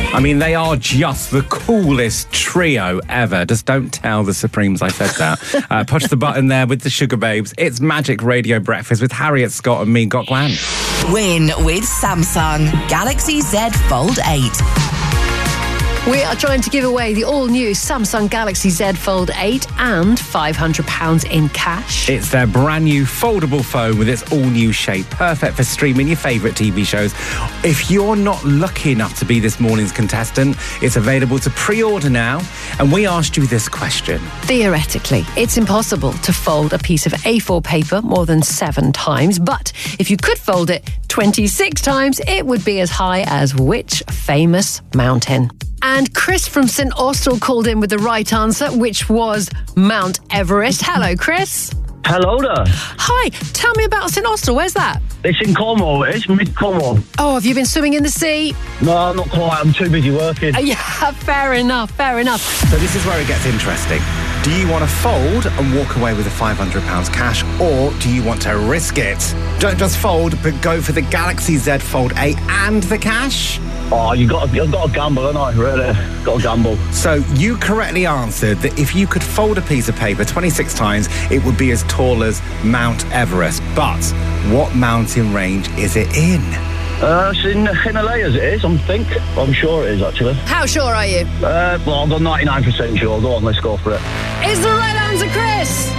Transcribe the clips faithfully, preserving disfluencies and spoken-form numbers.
I mean, they are just the coolest trio ever. Just don't tell the Supremes I said that. uh, push the button there with the Sugababes. It's Magic Radio Breakfast with Harriet Scott and me, Gok Wan. Win with Samsung Galaxy Z Fold eight. We are trying to give away the all-new Samsung Galaxy Z Fold eight and five hundred pounds in cash. It's their brand new foldable phone with its all-new shape, perfect for streaming your favourite T V shows. If you're not lucky enough to be this morning's contestant, it's available to pre-order now. And we asked you this question. Theoretically, it's impossible to fold a piece of A four paper more than seven times, but if you could fold it twenty-six times, it would be as high as which famous mountain? And Chris from Saint Austell called in with the right answer, which was Mount Everest. Hello, Chris. Hello there. Hi, tell me about Saint Austell. Where's that? It's in Cornwall, it's mid-Cornwall. Oh, have you been swimming in the sea? No, not quite, I'm too busy working. Uh, yeah, fair enough, fair enough. So this is where it gets interesting. Do you want to fold and walk away with the five hundred pounds cash, or do you want to risk it? Don't just fold, but go for the Galaxy Z Fold eight and the cash? Oh, you got you've got to gamble, haven't I? Really, got to gamble. So you correctly answered that if you could fold a piece of paper twenty-six times, it would be as tall as Mount Everest. But what mountain range is it in? Uh, it's in the Himalayas, it is, I think. I'm sure it is, actually. How sure are you? Uh, well, I'm ninety-nine percent sure. Go on, let's go for it. Is the right answer, Chris?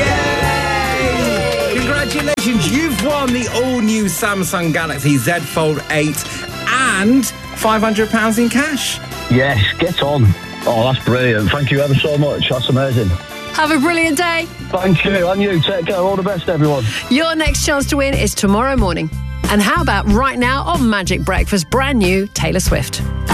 Yay! Congratulations, you've won the all-new Samsung Galaxy Z Fold eight and five hundred pounds in cash. Yes, get on. Oh, that's brilliant. Thank you ever so much. That's amazing. Have a brilliant day. Thank you, and you. Take care. All the best, everyone. Your next chance to win is tomorrow morning. And how about right now on Magic Breakfast, brand new Taylor Swift.